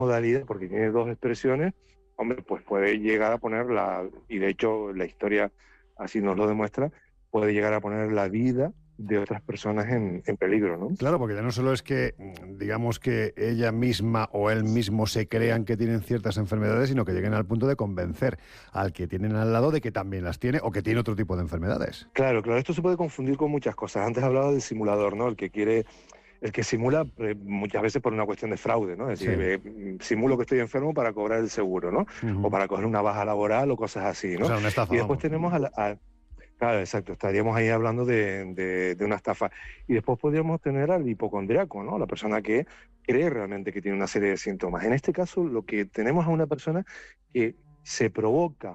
modalidad, porque tiene dos expresiones, hombre, pues puede llegar a poner y de hecho la historia así nos lo demuestra, puede llegar a poner la vida de otras personas en peligro, ¿no? Claro, porque ya no solo es que, digamos, que ella misma o él mismo se crean que tienen ciertas enfermedades, sino que lleguen al punto de convencer al que tienen al lado de que también las tiene o que tiene otro tipo de enfermedades. Claro, claro, esto se puede confundir con muchas cosas. Antes hablaba del simulador, ¿no? El que simula muchas veces por una cuestión de fraude, ¿no? Es Sí. decir, simulo que estoy enfermo para cobrar el seguro, ¿no? O para coger una baja laboral o cosas así, O ¿no? sea, una estafa, Y después vamos. tenemos claro, exacto, estaríamos ahí hablando de una estafa. Y después podríamos tener al hipocondriaco, ¿no? La persona que cree realmente que tiene una serie de síntomas. En este caso, lo que tenemos a una persona que se provoca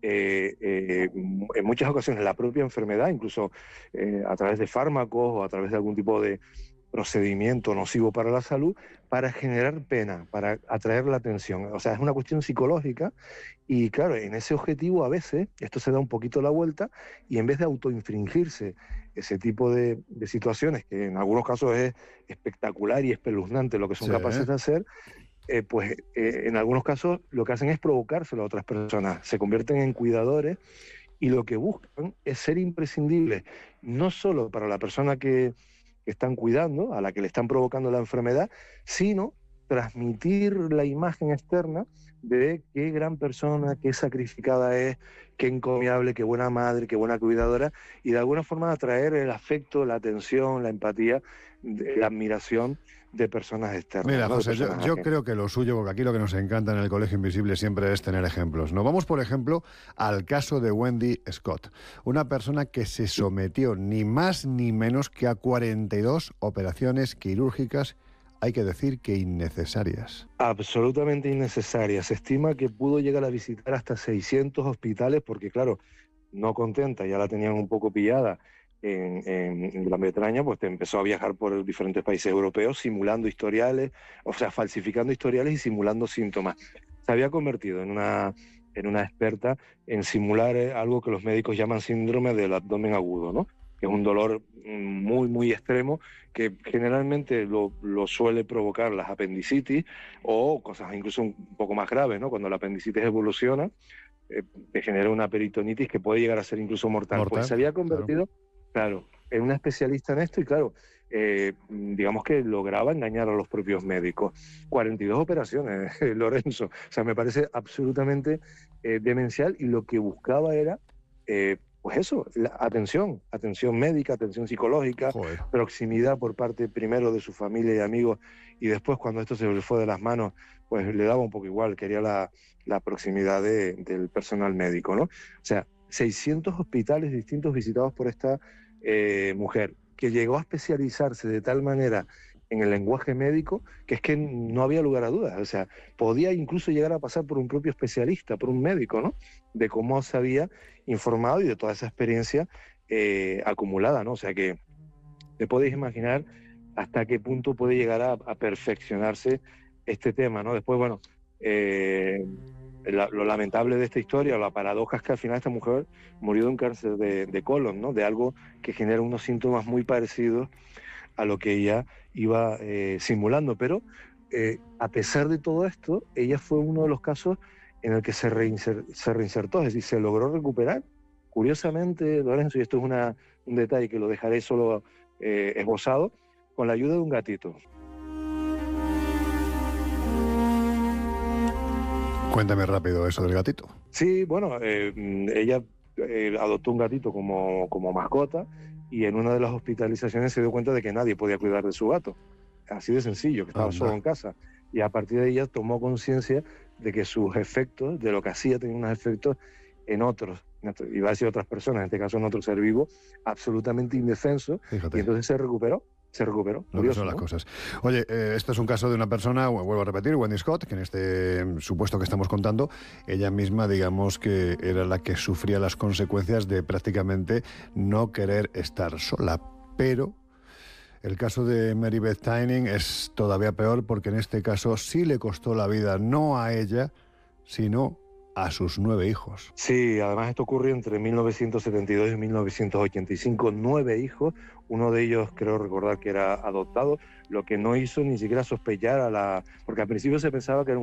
en muchas ocasiones la propia enfermedad, incluso a través de fármacos o a través de algún tipo de procedimiento nocivo para la salud, para generar pena, para atraer la atención. O sea, es una cuestión psicológica y claro, en ese objetivo a veces esto se da un poquito la vuelta y en vez de autoinfringirse ese tipo de situaciones, que en algunos casos es espectacular y espeluznante lo que son Sí. capaces de hacer, en algunos casos lo que hacen es provocárselo a otras personas, se convierten en cuidadores y lo que buscan es ser imprescindibles, no solo para la persona que están cuidando, a la que le están provocando la enfermedad, sino transmitir la imagen externa de qué gran persona, qué sacrificada es, qué encomiable, qué buena madre, qué buena cuidadora, y de alguna forma atraer el afecto, la atención, la empatía, la admiración de personas externas, Mira, ¿no? De José, personas yo ajenas. creo que lo suyo, porque aquí lo que nos encanta en el Colegio Invisible siempre es tener ejemplos. Nos vamos, por ejemplo, al caso de Wendy Scott, una persona que se sometió ni más ni menos que a 42 operaciones quirúrgicas, hay que decir que innecesarias. Absolutamente innecesaria. Se estima que pudo llegar a visitar hasta 600 hospitales porque, claro, no contenta, ya la tenían un poco pillada en Gran Bretaña, pues empezó a viajar por diferentes países europeos simulando historiales, o sea, falsificando historiales y simulando síntomas. Se había convertido en una experta en simular algo que los médicos llaman síndrome del abdomen agudo, ¿no? Que es un dolor muy, muy extremo que generalmente lo suele provocar las apendicitis o cosas incluso un poco más graves, ¿no? Cuando la apendicitis evoluciona, te genera una peritonitis que puede llegar a ser incluso mortal. Pues se Mortal, había claro. convertido, claro, en una especialista en esto y claro, digamos que lograba engañar a los propios médicos. 42 operaciones, Lorenzo. O sea, me parece absolutamente demencial y lo que buscaba era, pues eso, atención médica, atención psicológica, Joder. proximidad por parte primero de su familia y amigos y después cuando esto se le fue de las manos, pues le daba un poco igual, quería la proximidad del personal médico, ¿no? O sea, 600 hospitales distintos visitados por esta mujer, que llegó a especializarse de tal manera en el lenguaje médico que es que no había lugar a dudas. O sea, podía incluso llegar a pasar por un propio especialista, por un médico, ¿no? De cómo se había informado y de toda esa experiencia acumulada, ¿no? O sea que te podéis imaginar hasta qué punto puede llegar a perfeccionarse este tema, ¿no? Después, bueno, lo lamentable de esta historia, la paradoja es que al final esta mujer murió de un cáncer de colon, ¿no? De algo que genera unos síntomas muy parecidos a lo que ella iba simulando, pero a pesar de todo esto, ella fue uno de los casos en el que se reinsertó, es decir, se logró recuperar. Curiosamente, Lorenzo, y esto es un detalle que lo dejaré solo esbozado, con la ayuda de un gatito. Cuéntame rápido eso del gatito. Sí, bueno, ella adoptó un gatito como mascota y en una de las hospitalizaciones se dio cuenta de que nadie podía cuidar de su gato. Así de sencillo, que estaba solo Anda. en casa. Y a partir de ella tomó conciencia de que sus efectos, de lo que hacía, tenía unos efectos en otros, iba a decir otras personas, en este caso en otro ser vivo, absolutamente indefenso. Y Fíjate entonces se recuperó. lo que Curioso, son las ¿no? cosas. Oye, esto es un caso de una persona, vuelvo a repetir, Wendy Scott, que en este supuesto que estamos contando, ella misma, digamos que era la que sufría las consecuencias de prácticamente no querer estar sola. Pero el caso de Mary Beth Tinning es todavía peor porque en este caso sí le costó la vida, no a ella, sino a sus 9 hijos. Sí, además esto ocurrió entre 1972 y 1985, 9 hijos, uno de ellos creo recordar que era adoptado, lo que no hizo ni siquiera sospechar porque al principio se pensaba que era